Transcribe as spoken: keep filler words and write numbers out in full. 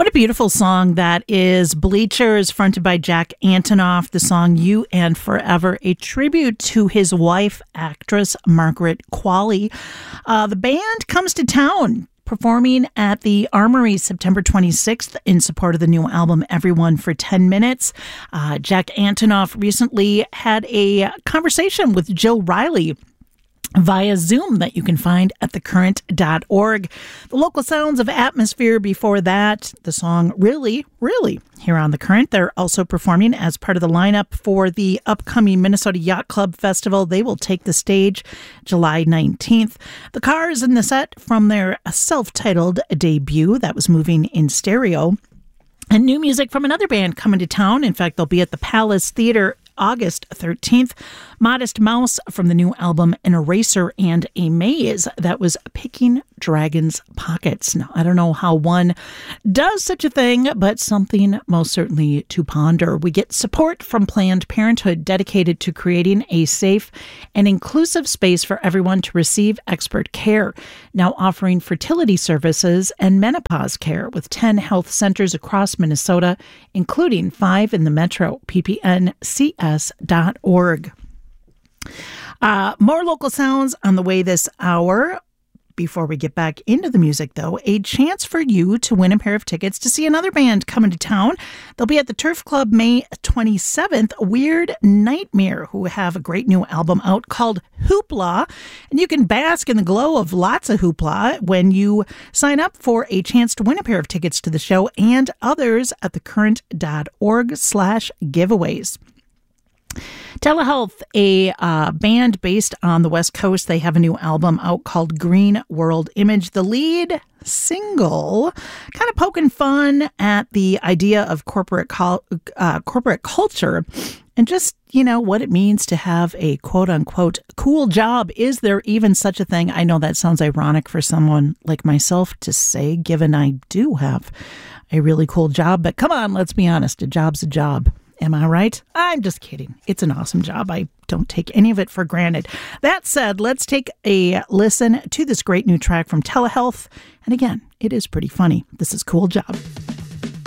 What a beautiful song that is. Bleachers, fronted by Jack Antonoff. The song You and Forever, a tribute to his wife, actress Margaret Qualley. Uh, the band comes to town, performing at the Armory September twenty-sixth in support of the new album Everyone for ten minutes. Uh, Jack Antonoff recently had a conversation with Jill Riley via Zoom that you can find at the current dot org. The local sounds of Atmosphere before that, the song Really, Really, here on The Current. They're also performing as part of the lineup for the upcoming Minnesota Yacht Club Festival. They will take the stage July nineteenth. The Cars in the set from their self-titled debut that was moving in stereo. And new music from another band coming to town. In fact, they'll be at the Palace Theater August thirteenth. Modest Mouse from the new album An Eraser and a Maze that was Picking Dragons' Pockets. Now, I don't know how one does such a thing, but something most certainly to ponder. We get support from Planned Parenthood, dedicated to creating a safe and inclusive space for everyone to receive expert care, now offering fertility services and menopause care with ten health centers across Minnesota, including five in the metro. P P N C S dot org. Uh, more local sounds on the way this hour. Before we get back into the music, though, a chance for you to win a pair of tickets to see another band coming to town. They'll be at the Turf Club May twenty-seventh, Weird Nightmare, who have a great new album out called Hoopla. And you can bask in the glow of lots of hoopla when you sign up for a chance to win a pair of tickets to the show and others at the current dot org slash giveaways. Telehealth, a uh, band based on the West Coast, they have a new album out called Green World Image. The lead single, kind of poking fun at the idea of corporate col- uh, corporate culture and just, you know, what it means to have a quote-unquote cool job. Is there even such a thing? I know that sounds ironic for someone like myself to say, given I do have a really cool job. But come on, let's be honest, a job's a job. Am I right? I'm just kidding. It's an awesome job. I don't take any of it for granted. That said, let's take a listen to this great new track from Telehealth. And again, it is pretty funny. This is Cool Job.